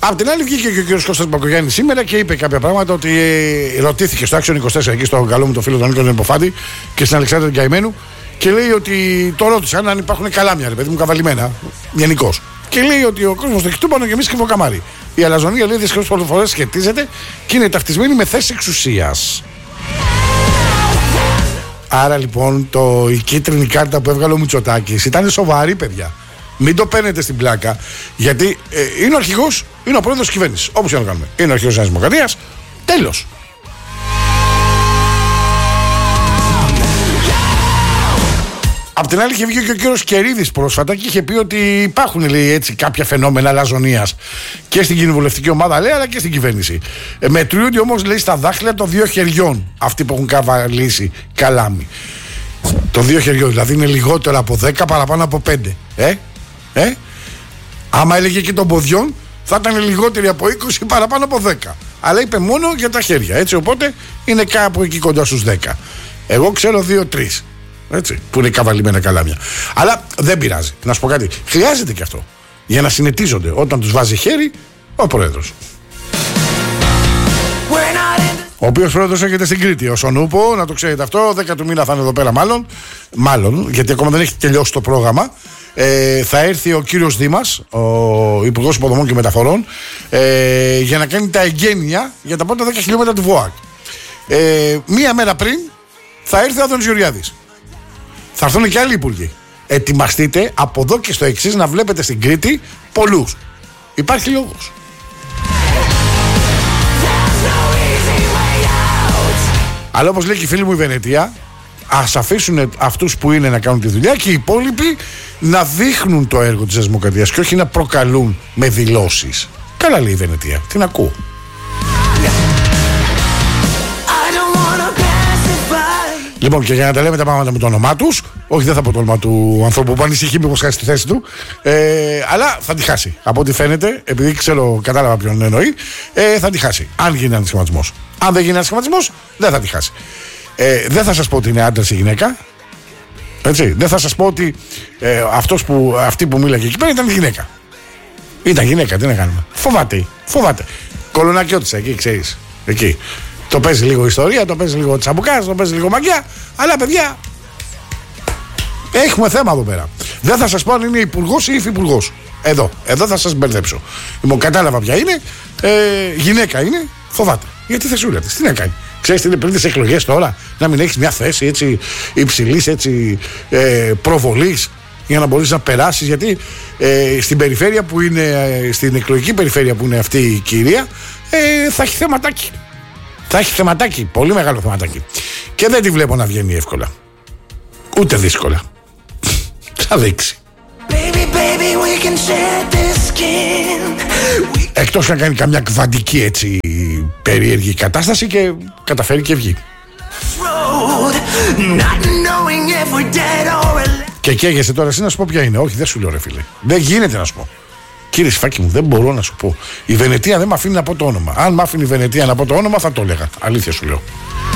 Απ' την άλλη βγήκε και ο κ. Κώστας Μπακογιάννης σήμερα και είπε κάποια πράγματα ότι ρωτήθηκε στο Action 24 εκεί στον καλό μου το φίλο τον Νίκο Νεποφάντη και στην Αλεξάνδρα Γκαϊμένου και λέει ότι το ρώτησαν αν υπάρχουν καλάμια, ρε παιδί μου, καβαλημένα γενικώς. Και λέει ότι ο κόσμος το χτύπανε και εμείς κρυβοκαμάρι. Η αλαζονία, λέει, δυστυχώς πολλές φορές σχετίζεται και είναι ταυτισμένη με θέση εξουσίας. Άρα λοιπόν η κίτρινη κάρτα που έβγαλε ο Μητσοτάκης ήταν σοβαρή, παιδιά. Μην το παίρνετε στην πλάκα, γιατί είναι ο αρχηγός, είναι ο πρόεδρος της κυβέρνησης. Όπως και να το κάνουμε. Είναι ο αρχηγός της Νέας Δημοκρατίας. Τέλος. Απ' την άλλη είχε βγει και ο κύριος Κερίδης πρόσφατα και είχε πει ότι υπάρχουν, λέει, έτσι κάποια φαινόμενα λαζονίας και στην κοινοβουλευτική ομάδα, λέει, αλλά και στην κυβέρνηση. Μετριούνται όμως, λέει, στα δάχτυλα των 2 χεριών αυτοί που έχουν καβαλήσει καλάμι. Των 2 χεριών, δηλαδή είναι λιγότερο από 10, παραπάνω από 5. Άμα έλεγε και των ποδιών, θα ήταν λιγότεροι από 20, παραπάνω από 10. Αλλά είπε μόνο για τα χέρια, έτσι, οπότε είναι κάπου εκεί κοντά στους 10. Εγώ ξέρω 2-3. Έτσι, που είναι καβαλημένα καλάμια. Αλλά δεν πειράζει. Να σου πω κάτι. Χρειάζεται και αυτό. Για να συνετίζονται όταν τους βάζει χέρι ο πρόεδρος. Ο οποίος πρόεδρος έρχεται στην Κρήτη. Ο Σονούπο, να το ξέρετε αυτό. 10 του μήνα θα είναι εδώ πέρα, μάλλον, γιατί ακόμα δεν έχει τελειώσει το πρόγραμμα. Θα έρθει ο κύριος Δήμας, ο Υπουργός Υποδομών και Μεταφορών, για να κάνει τα εγγένεια για τα πρώτα 10 χιλιόμετρα του ΒΟΑΚ. Μία μέρα πριν θα έρθει ο Άδωνης Γεωργιάδης. Θα έρθουν και άλλοι υπουργοί. Ετοιμαστείτε από εδώ και στο εξής να βλέπετε στην Κρήτη πολλούς. Υπάρχει λόγος. Αλλά όπως λέει και η φίλη μου η Βενετία, ας αφήσουν αυτούς που είναι να κάνουν τη δουλειά και οι υπόλοιποι να δείχνουν το έργο της Δημοκρατίας και όχι να προκαλούν με δηλώσεις. Καλά λέει η Βενετία. Την ακούω. Λοιπόν, και για να τα λέμε τα πράγματα με το όνομά τους, όχι, δεν θα πω το όνομα του ανθρώπου που ανησυχεί μήπως χάσει τη θέση του, αλλά θα τη χάσει. Από ό,τι φαίνεται, επειδή κατάλαβα ποιον εννοεί, θα τη χάσει. Αν γίνει ένας σχηματισμός. Αν δεν γίνει ένας σχηματισμός, δεν θα τη χάσει. Δεν θα σας πω ότι είναι άντρας ή γυναίκα. Έτσι. Δεν θα σας πω ότι αυτή που μίλαγε εκεί πέρα ήταν γυναίκα. Ήταν γυναίκα, τι να κάνουμε. Φοβάται. Κολονακιώτησα εκεί, ξέρεις. Εκεί. Το παίζει λίγο ιστορία, το παίζει λίγο τσαμπουκάς, το παίζει λίγο μαγιά. Αλλά παιδιά, έχουμε θέμα εδώ πέρα. Δεν θα σας πω αν είναι υπουργός ή υφυπουργός. Εδώ θα σας μπερδέψω. Κατάλαβα ποια είναι. Γυναίκα είναι, φοβάται. Γιατί θεσούλα της, τι να κάνει. Ξέρεις τι είναι πριν τις εκλογές τώρα, να μην έχεις μια θέση έτσι υψηλής προβολής για να μπορείς να περάσεις. Γιατί στην περιφέρεια που είναι, στην εκλογική περιφέρεια που είναι αυτή η κυρία, θα έχει θεματάκι. Θα έχει θεματάκι, πολύ μεγάλο θεματάκι. Και δεν τη βλέπω να βγαίνει εύκολα. Ούτε δύσκολα. Θα δείξει. Εκτός να κάνει καμιά κβαντική έτσι περίεργη κατάσταση και καταφέρει και βγει. Και καίγεσαι τώρα εσύ να σου πω ποια είναι. Όχι, δεν σου λέω, ρε φίλε. Δεν γίνεται να σου πω. Κύριε Σφάκη μου, δεν μπορώ να σου πω. Η Βενετία δεν με αφήνει να πω το όνομα. Αν με άφηνε η Βενετία να πω το όνομα, θα το έλεγα. Αλήθεια σου λέω.